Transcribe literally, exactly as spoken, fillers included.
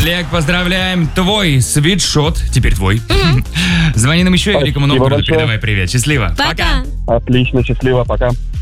Олег, поздравляем. Твой свитшот, теперь твой. Звони нам еще, Великому Новгороду, передавай привет. Счастливо. Пока. Отлично, счастливо, пока.